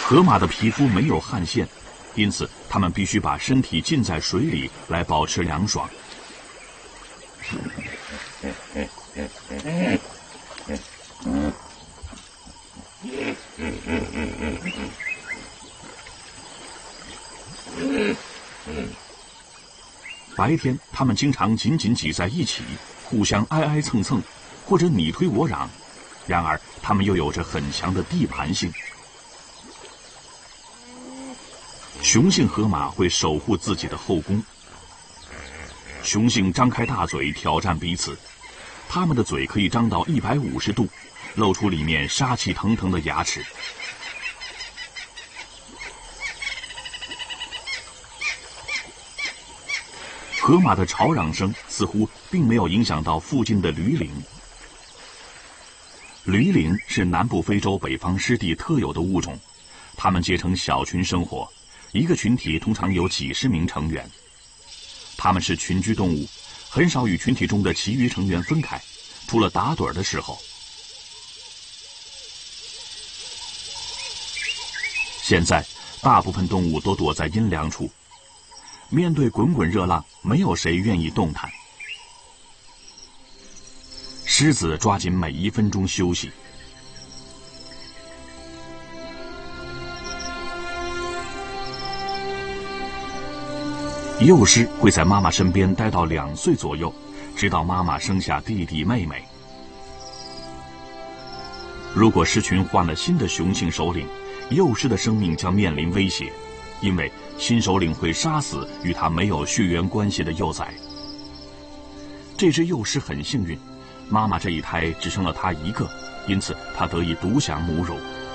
河马的皮肤没有汗腺，因此它们必须把身体浸在水里来保持凉爽。白天，它们经常紧紧挤在一起，互相挨挨蹭蹭，或者你推我嚷。然而，它们又有着很强的地盘性。雄性河马会守护自己的后宫。雄性张开大嘴挑战彼此，它们的嘴可以张到150度，露出里面杀气腾腾的牙齿。河马的吵嚷声似乎并没有影响到附近的驴羚。驴羚是南部非洲北方湿地特有的物种，它们结成小群生活，一个群体通常有几十名成员。它们是群居动物，很少与群体中的其余成员分开，除了打盹的时候。现在，大部分动物都躲在阴凉处。面对滚滚热浪，没有谁愿意动弹。狮子抓紧每1分钟休息。幼狮会在妈妈身边待到2岁左右，直到妈妈生下弟弟妹妹。如果狮群换了新的雄性首领，幼狮的生命将面临威胁，因为新首领会杀死与他没有血缘关系的幼崽。这只幼狮很幸运，妈妈这一胎只生了它一个，因此它得以独享母乳。